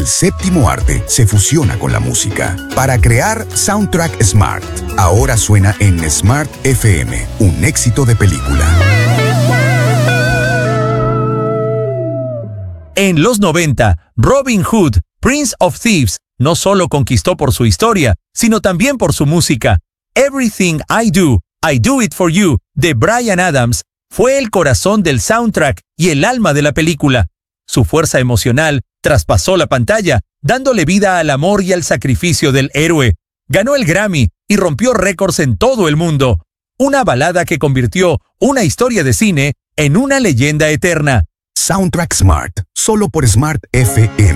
El séptimo arte se fusiona con la música para crear Soundtrack Smart. Ahora suena en Smart FM, un éxito de película. En los 90, Robin Hood, Prince of Thieves, no solo conquistó por su historia, sino también por su música. Everything I Do It For You, de Bryan Adams, fue el corazón del soundtrack y el alma de la película. Su fuerza emocional traspasó la pantalla, dándole vida al amor y al sacrificio del héroe. Ganó el Grammy y rompió récords en todo el mundo. Una balada que convirtió una historia de cine en una leyenda eterna. Soundtrack Smart, solo por Smart FM.